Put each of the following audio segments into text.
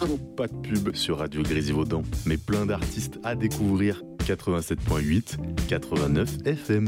Pas de pub sur Radio Grésivaudan, mais plein d'artistes à découvrir. 87.8, 89 FM.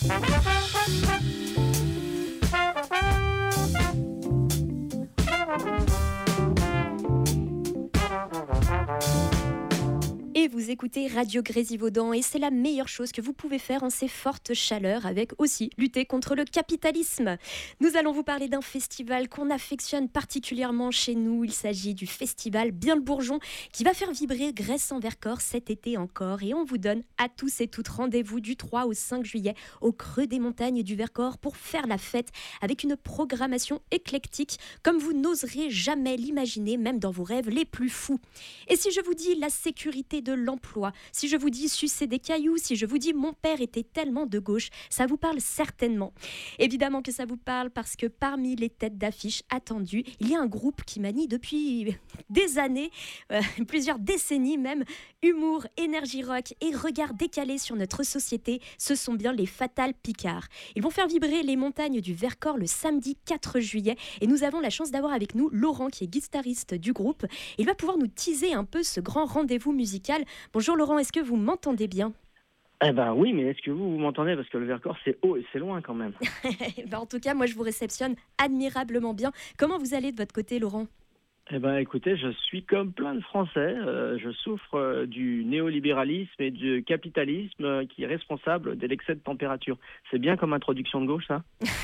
Et vous écoutez Radio Grésivaudan et c'est la meilleure chose que vous pouvez faire en ces fortes chaleurs, avec aussi lutter contre le capitalisme. Nous allons vous parler d'un festival qu'on affectionne particulièrement chez nous. Il s'agit du festival Bien le Bourgeon qui va faire vibrer Grèce en Vercors cet été encore. Et on vous donne à tous et toutes rendez-vous du 3 au 5 juillet au creux des montagnes du Vercors pour faire la fête avec une programmation éclectique comme vous n'oserez jamais l'imaginer, même dans vos rêves les plus fous. Et si je vous dis la sécurité de l'emploi, si je vous dis sucer des cailloux, si je vous dis mon père était tellement de gauche, ça vous parle certainement. Évidemment que ça vous parle parce que parmi les têtes d'affiche attendues, il y a un groupe qui manie depuis des années, plusieurs décennies même, humour, énergie rock et regard décalé sur notre société. Ce sont bien les Fatal Picards. Ils vont faire vibrer les montagnes du Vercors le samedi 4 juillet et nous avons la chance d'avoir avec nous Laurent qui est guitariste du groupe. Il va pouvoir nous teaser un peu ce grand rendez-vous musical. Bonjour Laurent, est-ce que vous m'entendez bien ? Eh ben oui, mais est-ce que vous m'entendez ? Parce que le Vercors, c'est haut et c'est loin quand même. En tout cas, moi je vous réceptionne admirablement bien. Comment vous allez de votre côté, Laurent ? Eh ben écoutez, je suis comme plein de Français. Je souffre du néolibéralisme et du capitalisme qui est responsable de l'excès de température. C'est bien comme introduction de gauche, ça ?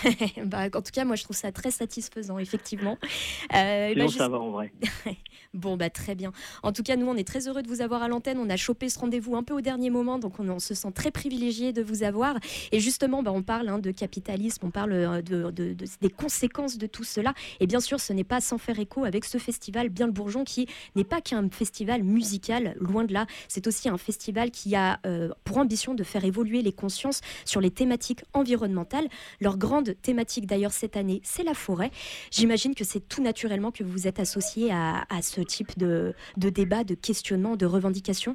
En tout cas, moi je trouve ça très satisfaisant, effectivement. Sinon, ça va en vrai. Bon, très bien. En tout cas, nous, on est très heureux de vous avoir à l'antenne. On a chopé ce rendez-vous un peu au dernier moment, donc on se sent très privilégié de vous avoir. Et justement, on parle de capitalisme, on parle des conséquences de tout cela. Et bien sûr, ce n'est pas sans faire écho avec ce festival Bien le Bourgeon, qui n'est pas qu'un festival musical, loin de là. C'est aussi un festival qui a pour ambition de faire évoluer les consciences sur les thématiques environnementales. Leur grande thématique, d'ailleurs, cette année, c'est la forêt. J'imagine que c'est tout naturellement que vous êtes associé à ce type de débat, de questionnement, de revendication.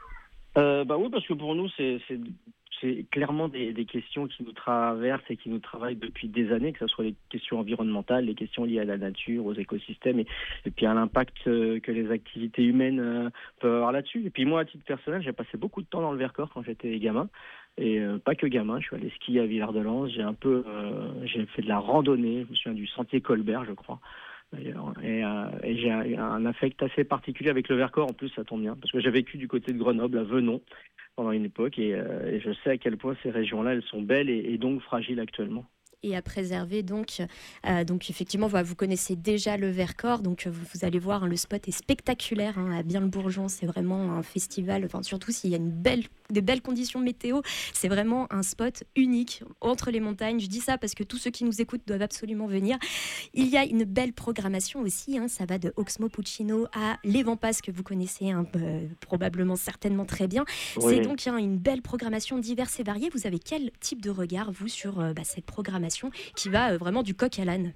Oui, parce que pour nous, c'est clairement des questions qui nous traversent et qui nous travaillent depuis des années, que ce soit les questions environnementales, les questions liées à la nature, aux écosystèmes, et puis à l'impact que les activités humaines peuvent avoir là-dessus. Et puis moi, à titre personnel, j'ai passé beaucoup de temps dans le Vercors quand j'étais gamin. Et pas que gamin, je suis allé skier à Villard-de-Lans, j'ai fait de la randonnée, je me souviens du sentier Colbert, je crois. Et j'ai un affect assez particulier avec le Vercors, en plus ça tombe bien, parce que j'ai vécu du côté de Grenoble, à Venon, pendant une époque, et je sais à quel point ces régions-là, elles sont belles et donc fragiles actuellement. Et à préserver. Donc effectivement, vous connaissez déjà le Vercors, donc vous allez voir, le spot est spectaculaire à Bien le Bourgeon. C'est vraiment un festival, surtout s'il y a des belles conditions météo, c'est vraiment un spot unique entre les montagnes. Je dis ça parce que tous ceux qui nous écoutent doivent absolument venir. Il y a une belle programmation aussi, ça va de Oxmo Puccino à Les Vampas, que vous connaissez probablement certainement très bien. Oui. C'est donc une belle programmation diverse et variée. Vous avez quel type de regard, vous, sur cette programmation qui va vraiment du coq à l'âne?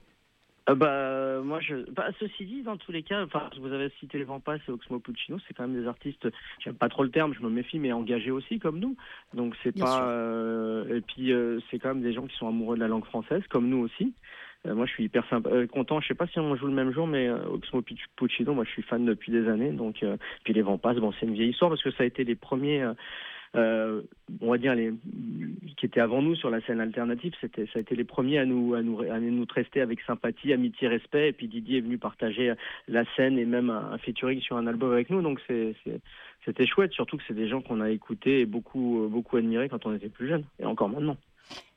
Ceci dit, dans tous les cas, vous avez cité Les Vampas et Oxmo Puccino, c'est quand même des artistes, j'aime pas trop le terme, je me méfie, mais engagés aussi comme nous. Donc c'est bien pas, et puis c'est quand même des gens qui sont amoureux de la langue française, comme nous aussi. Moi, je suis hyper content. Je sais pas si on joue le même jour, mais Oxmo Puccino, moi, je suis fan depuis des années. Donc, puis Les Vampas, c'est une vieille histoire parce que ça a été les premiers. On va dire qui étaient avant nous sur la scène alternative, ça a été les premiers à nous traiter avec sympathie, amitié, respect. Et puis Didier est venu partager la scène et même un featuring sur un album avec nous. Donc c'était chouette, surtout que c'est des gens qu'on a écoutés et beaucoup admirés quand on était plus jeunes et encore maintenant.